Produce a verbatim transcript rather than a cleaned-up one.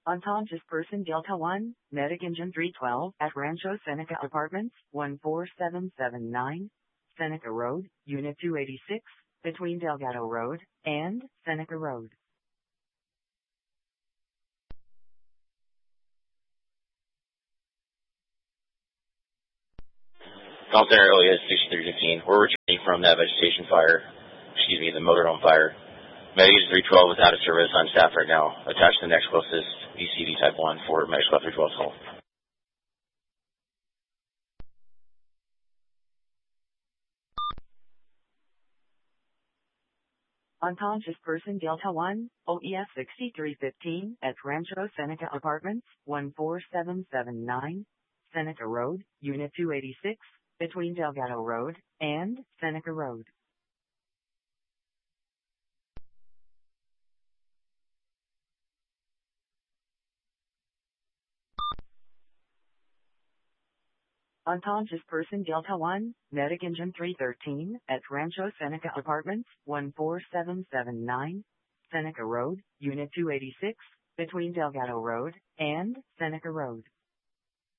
Unconscious person Delta one, medic engine three twelve at Rancho Seneca Apartments, one four seven seven nine, Seneca Road, Unit two eighty-six, between Delgado Road and Seneca Road. Call center area sixty-three fifteen. We're returning from that vegetation fire, excuse me, the motorhome fire. Medic is three twelve without a service on staff right now. Attached to the next closest E C D type one for Medic Squad three twelve call. Unconscious person Delta one, O E S sixty-three fifteen at Rancho Seneca Apartments, one four seven seven nine, Seneca Road, Unit two eighty-six, between Delgado Road and Seneca Road. Unconscious person Delta one, medic engine three thirteen at Rancho Seneca Apartments, one four seven seven nine, Seneca Road, Unit two eighty-six, between Delgado Road and Seneca Road.